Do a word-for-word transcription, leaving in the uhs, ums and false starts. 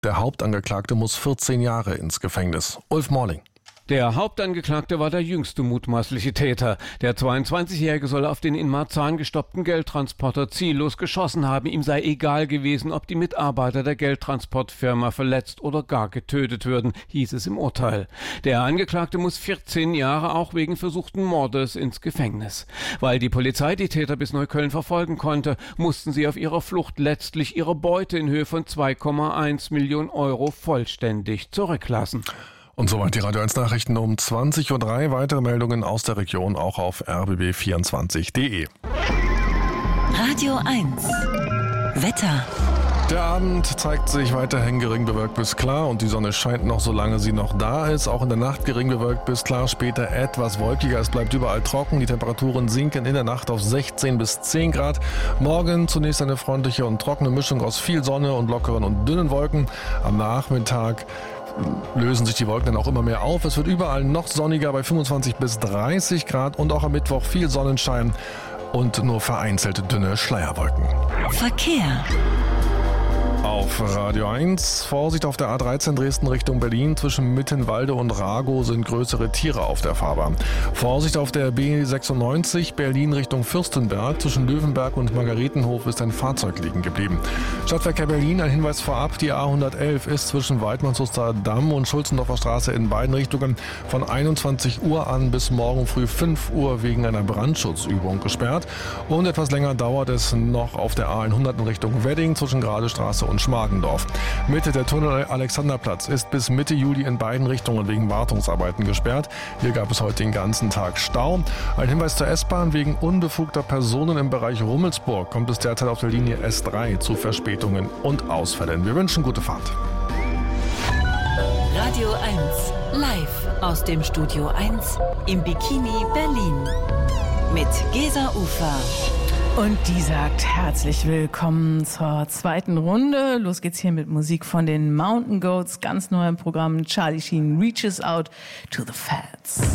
Der Hauptangeklagte muss vierzehn Jahre ins Gefängnis. Ulf Morling. Der Hauptangeklagte war der jüngste mutmaßliche Täter. Der zweiundzwanzigjährige soll auf den in Marzahn gestoppten Geldtransporter ziellos geschossen haben. Ihm sei egal gewesen, ob die Mitarbeiter der Geldtransportfirma verletzt oder gar getötet würden, hieß es im Urteil. Der Angeklagte muss vierzehn Jahre auch wegen versuchten Mordes ins Gefängnis. Weil die Polizei die Täter bis Neukölln verfolgen konnte, mussten sie auf ihrer Flucht letztlich ihre Beute in Höhe von zwei Komma eins Millionen Euro vollständig zurücklassen. Und soweit die Radio eins Nachrichten um zwanzig Uhr drei. Weitere Meldungen aus der Region auch auf r b b vierundzwanzig punkt de. Radio eins Wetter. Der Abend zeigt sich weiterhin gering bewölkt bis klar und die Sonne scheint noch, solange sie noch da ist. Auch in der Nacht gering bewölkt bis klar, später etwas wolkiger. Es bleibt überall trocken. Die Temperaturen sinken in der Nacht auf sechzehn bis zehn Grad. Morgen zunächst eine freundliche und trockene Mischung aus viel Sonne und lockeren und dünnen Wolken. Am Nachmittag lösen sich die Wolken dann auch immer mehr auf. Es wird überall noch sonniger bei fünfundzwanzig bis dreißig Grad und auch am Mittwoch viel Sonnenschein und nur vereinzelte dünne Schleierwolken. Verkehr. Auf Radio eins. Vorsicht auf der A dreizehn Dresden Richtung Berlin. Zwischen Mittenwalde und Ragow sind größere Tiere auf der Fahrbahn. Vorsicht auf der B sechsundneunzig Berlin Richtung Fürstenberg. Zwischen Löwenberg und Margaretenhof ist ein Fahrzeug liegen geblieben. Stadtverkehr Berlin, ein Hinweis vorab. Die A hundertelf ist zwischen Weidmannshuster Damm und Schulzendorfer Straße in beiden Richtungen von einundzwanzig Uhr an bis morgen früh fünf Uhr wegen einer Brandschutzübung gesperrt. Und etwas länger dauert es noch auf der A hundert in Richtung Wedding zwischen Gradestraße und Schmargendorf. Mitte der Tunnel Alexanderplatz ist bis Mitte Juli in beiden Richtungen wegen Wartungsarbeiten gesperrt. Hier gab es heute den ganzen Tag Stau. Ein Hinweis zur S-Bahn: Wegen unbefugter Personen im Bereich Rummelsburg kommt es derzeit auf der Linie S drei zu Verspätungen und Ausfällen. Wir wünschen gute Fahrt. Radio eins live aus dem Studio eins im Bikini Berlin mit Gesa Ufer. Und die sagt herzlich willkommen zur zweiten Runde. Los geht's hier mit Musik von den Mountain Goats, ganz neu im Programm. Charlie Sheen reaches out to the fans.